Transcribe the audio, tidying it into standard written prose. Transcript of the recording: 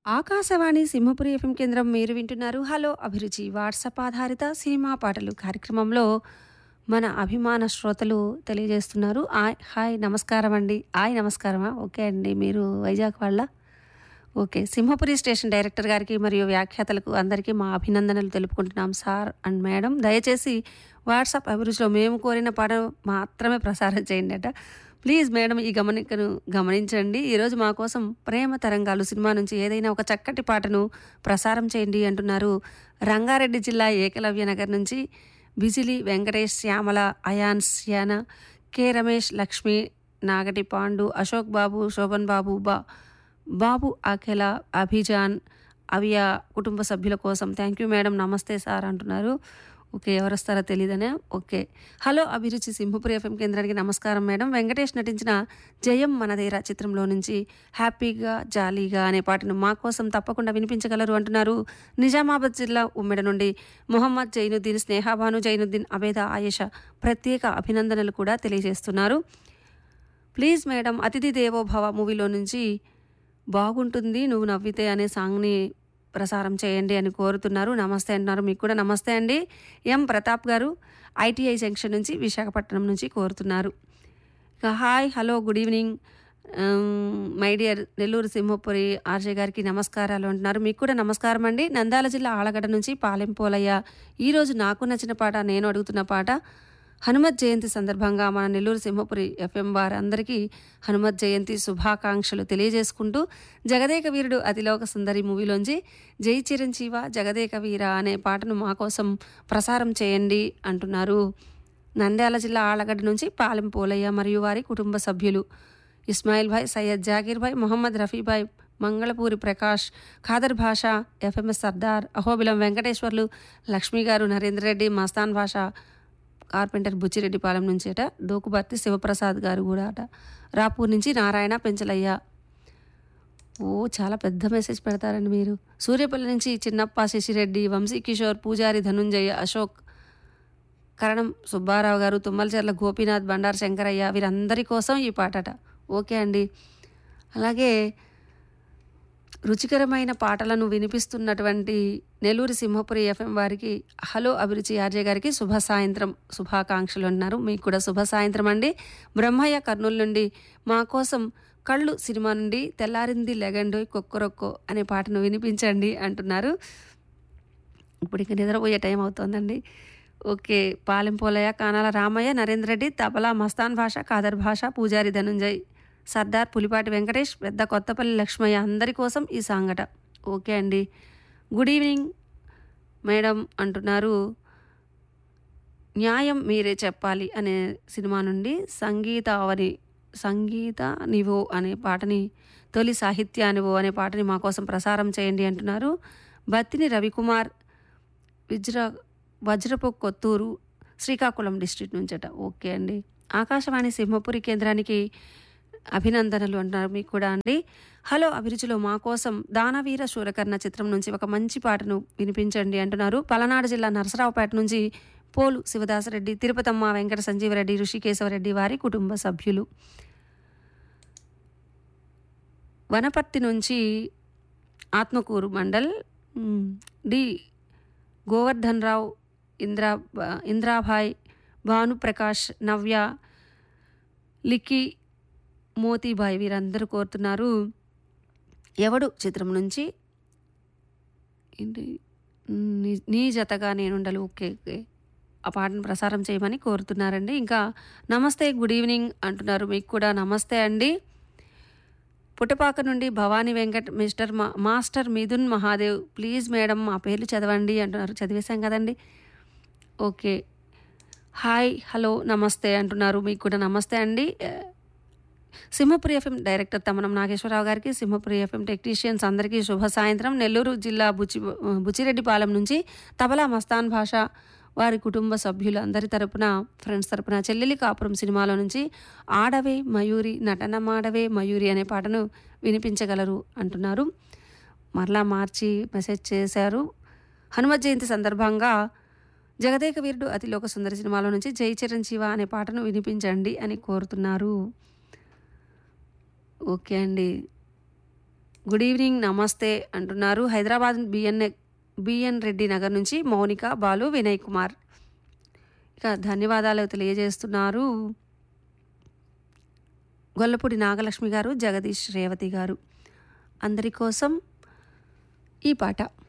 Akashvani Simhapuri FM కేంద్రం మీరు వింటున్నారు హలో అభిరుచి వాట్సాప్ ఆధారిత సినిమా పాటలు కార్యక్రమంలో మన అభిమాన శ్రోతలు తెలియజేస్తున్నారు హాయ్ నమస్కారం అండి నమస్కారమా ఓకే అండి మీరు వైజాగ్ వాళ్ళ ఓకే సింహపురి స్టేషన్ డైరెక్టర్ గారికి మరియు వ్యాఖ్యాతలకు అందరికీ మా అభినందనలు తెలుపుకుంటున్నాం సార్ అండ్ మేడం దయచేసి వాట్సాప్ అభిరుచిలో మేము కోరిన పాట మాత్రమే ప్రసారం చేయండి అట ప్లీజ్ మేడం ఈ గమనికను గమనించండి ఈరోజు మా కోసం ప్రేమ తరంగాలు సినిమా నుంచి ఏదైనా ఒక చక్కటి పాటను ప్రసారం చేయండి అంటున్నారు రంగారెడ్డి జిల్లా ఏకలవ్య నగర్ నుంచి బిజిలి వెంకటేష్ శ్యామల అయాన్స్ యాన కె రమేష్ లక్ష్మి నాగటి పాండు అశోక్ బాబు శోభన్ బాబు బాబు అఖిల అభిజాన్ అవియా కుటుంబ సభ్యుల కోసం థ్యాంక్ యూ మేడం నమస్తే సార్ అంటున్నారు ఓకే ఎవరు వస్తారో తెలియదనే ఓకే హలో అభిరుచి సింహపురి ఎఫ్ఎం కేంద్రానికి నమస్కారం మేడం వెంకటేష్ నటించిన జయం మనదేరా చిత్రంలో నుంచి హ్యాపీగా జాలీగా అనే పాటను మా కోసం తప్పకుండా వినిపించగలరు అంటున్నారు నిజామాబాద్ జిల్లా ఉమ్మెడ నుండి మొహమ్మద్ జైనుద్దీన్ స్నేహాబాను జైనుద్దీన్ అబేద ఆయేషా ప్రత్యేక అభినందనలు కూడా తెలియజేస్తున్నారు ప్లీజ్ మేడం అతిథి దేవోభవ మూవీలో నుంచి బాగుంటుంది నువ్వు నవ్వితే అనే సాంగ్ని ప్రసారం చేయండి అని కోరుతున్నారు నమస్తే అంటున్నారు మీకు కూడా నమస్తే అండి ఎం ప్రతాప్ గారు ఐటీఐ జంక్షన్ నుంచి విశాఖపట్నం నుంచి కోరుతున్నారు ఇక hi hello good evening my dear Nellore Simhapuri RJ గారికి నమస్కారాలు అంటున్నారు మీకు కూడా నమస్కారం అండి నంద్యాల జిల్లా ఆలగడ్డ నుంచి పాలెం పోలయ్య ఈరోజు నాకు నచ్చిన పాట నేను అడుగుతున్న పాట హనుమత్ జయంతి సందర్భంగా మన నెల్లూరు సింహపురి ఎఫ్ఎం వారందరికీ హనుమత్ జయంతి శుభాకాంక్షలు తెలియజేసుకుంటూ జగదేక వీరుడు అతిలోక సుందరి మూవీలోంచి జై చిరంజీవ జగదేక వీర అనే పాటను మా కోసం ప్రసారం చేయండి అంటున్నారు నంద్యాల జిల్లా ఆలగడ్డ నుంచి పాలెం పోలయ్య మరియు వారి కుటుంబ సభ్యులు ఇస్మాయిల్ భాయ్ సయ్యద్ జాకీర్ భాయ్ మొహమ్మద్ రఫీభాయ్ మంగళపూరి ప్రకాష్ ఖాదర్ భాషా ఎఫ్ఎంఎస్ సర్దార్ అహోబిలం వెంకటేశ్వర్లు లక్ష్మీ గారు నరేంద్ర రెడ్డి మస్తాన్ భాషా కార్పెంటర్ బుచ్చిరెడ్డిపాలెం నుంచి అట దోకుబర్తి శివప్రసాద్ గారు కూడా అట రాపూర్ నుంచి నారాయణ పెంచలయ్య చాలా పెద్ద మెసేజ్ పెడతారండి మీరు సూర్యపల్లి నుంచి చిన్నప్ప శశిరెడ్డి వంశీ కిషోర్ పూజారి ధనుంజయ అశోక్ కరణం సుబ్బారావు గారు తుమ్మలచెర్ల గోపీనాథ్ బండారు శంకరయ్య వీరందరి కోసం ఈ పాటట ఓకే అండి అలాగే రుచికరమైన పాటలను వినిపిస్తున్నటువంటి నెల్లూరు సింహపురి ఎఫ్ఎం వారికి హలో అభిరుచి ఆర్జే గారికి శుభ సాయంత్రం శుభాకాంక్షలు అన్నారు మీకు కూడా శుభ సాయంత్రం అండి బ్రహ్మయ్య కర్నూలు నుండి మా కోసం కళ్ళు సినిమా నుండి తెల్లారింది లెగండోయ్ కొక్కరొక్కో అనే పాటను వినిపించండి అంటున్నారు ఇప్పుడు ఇక నిద్రపోయే టైం అవుతోందండి ఓకే పాలెం పోలయ్య కానాల రామయ్య నరేంద్ర రెడ్డి తబలా మస్తాన్ భాష ఖాదర్ భాష పూజారి ధనుంజయ్ సర్దార్ పులిపాటి వెంకటేష్ పెద్ద కొత్తపల్లి లక్ష్మయ్య అందరి కోసం ఈ సాంగట ఓకే అండి గుడ్ ఈవినింగ్ మేడం అంటున్నారు న్యాయం మీరే చెప్పాలి అనే సినిమా నుండి సంగీత నివో అనే పాటని తొలి సాహిత్యానివో అనే పాటని మా కోసం ప్రసారం చేయండి అంటున్నారు బత్తిని రవికుమార్ వజ్రపు కొత్తూరు శ్రీకాకుళం డిస్ట్రిక్ట్ నుంచట ఓకే అండి ఆకాశవాణి సింహపురి కేంద్రానికి అభినందనలు అంటున్నారు మీకు కూడా అండి హలో అభిరుచిలో మా కోసం దానవీర శూరకర్ణ చిత్రం నుంచి ఒక మంచి పాటను వినిపించండి అంటున్నారు పలనాడు జిల్లా నరసరావుపేట నుంచి పోలు శివదాసరెడ్డి తిరుపతమ్మ వెంకట సంజీవరెడ్డి ఋషికేశవరెడ్డి వారి కుటుంబ సభ్యులు వనపర్తి నుంచి ఆత్మకూరు మండల్ డి గోవర్ధన్ రావు ఇంద్రాభాయ్ భానుప్రకాష్ నవ్య లికి మోతీబాయ్ వీరందరూ కోరుతున్నారు ఎవడు చిత్రం నుంచి ఏంటి నీ జతగా నేనుండలు ఓకే ఆ పాటను ప్రసారం చేయమని కోరుతున్నారండి ఇంకా నమస్తే గుడ్ ఈవినింగ్ అంటున్నారు మీకు కూడా నమస్తే అండి పుట్టపాక నుండి Bhavani Venkat master Mithun Mahadev please madam మా పేర్లు చదవండి అంటున్నారు చదివేశాం కదండి ఓకే హాయ్ హలో నమస్తే అంటున్నారు మీకు కూడా నమస్తే అండి సింహపురి ఎఫ్ఎం డైరెక్టర్ తమనం నాగేశ్వరరావు గారికి సింహపురి ఎఫ్ఎం టెక్నీషియన్స్ అందరికీ శుభ సాయంత్రం నెల్లూరు జిల్లా బుచ్చిరెడ్డిపాలెం నుంచి తబలా మస్తాన్ భాష వారి కుటుంబ సభ్యులు అందరి తరపున ఫ్రెండ్స్ తరపున చెల్లెలి కాపురం సినిమాలో నుంచి ఆడవే మయూరి నటనమాడవే మయూరి అనే పాటను వినిపించగలరు అంటున్నారు మరలా మార్చి మెసేజ్ చేశారు హనుమత్ జయంతి సందర్భంగా జగదేక వీరుడు అతిలోక సుందరి సినిమాలో నుంచి జై చిరంజీవ అనే పాటను వినిపించండి అని కోరుతున్నారు ఓకే అండి గుడ్ ఈవినింగ్ నమస్తే అంటున్నారు హైదరాబాద్ బిఎన్ రెడ్డి నగర్ నుంచి మౌనిక బాలు వినయ్ కుమార్. ఇక ధన్యవాదాలు తెలియజేస్తున్నారు గొల్లపూడి నాగలక్ష్మి గారు, జగదీష్ రేవతి గారు. అందరి కోసం ఈ పాట.